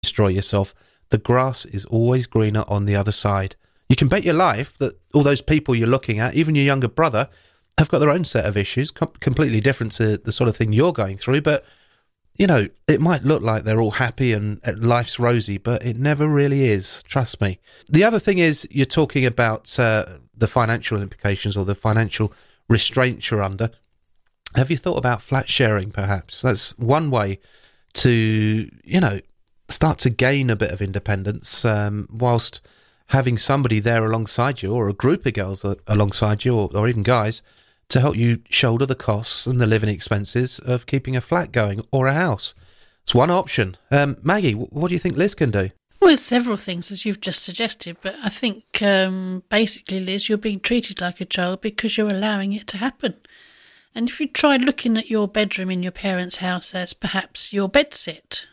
destroy yourself. The grass is always greener on the other side. You can bet your life that all those people you're looking at, even your younger brother, have got their own set of issues, completely different to the sort of thing you're going through. But, you know, it might look like they're all happy and life's rosy, but it never really is. Trust me. The other thing is you're talking about the financial implications or the financial restraints you're under. Have you thought about flat sharing, perhaps? That's one way to, you know, start to gain a bit of independence whilst having somebody there alongside you, or a group of girls alongside you, or even guys, to help you shoulder the costs and the living expenses of keeping a flat going or a house. It's one option. Maggie, what do you think Liz can do? Well, there's several things, as you've just suggested, but I think basically, Liz, you're being treated like a child because you're allowing it to happen. And if you try looking at your bedroom in your parents' house as perhaps your bedsit,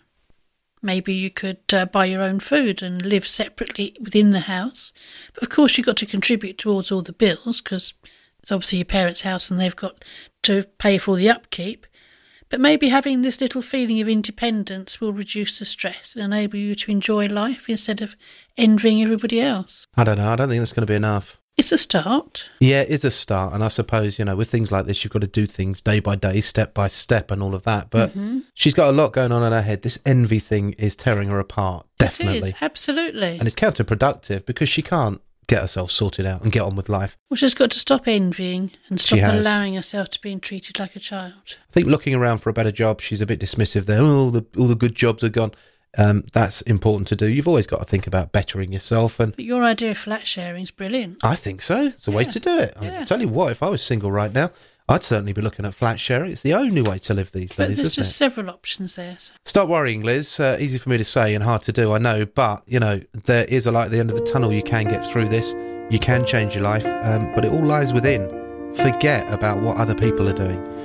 maybe you could buy your own food and live separately within the house. But of course, you've got to contribute towards all the bills because it's obviously your parents' house and they've got to pay for the upkeep. But maybe having this little feeling of independence will reduce the stress and enable you to enjoy life instead of envying everybody else. I don't know. I don't think that's going to be enough. It's a start. Yeah, it is a start. And I suppose, you know, with things like this, you've got to do things day by day, step by step and all of that. But she's got a lot going on in her head. This envy thing is tearing her apart, definitely. It is, absolutely. And it's counterproductive because she can't get herself sorted out and get on with life. Well, she's got to stop envying and stop allowing herself to be treated like a child. I think looking around for a better job, she's a bit dismissive there. Oh, all the good jobs are gone. That's important to do. You've always got to think about bettering yourself. But your idea of flat sharing is brilliant. I think so. It's a way to do it. I tell you what, if I was single right now, I'd certainly be looking at flat sharing. It's the only way to live these days, isn't it? There's just several options there. So. Stop worrying, Liz. Easy for me to say and hard to do, I know. But, you know, there is a light at the end of the tunnel. You can get through this. You can change your life. But it all lies within. Forget about what other people are doing.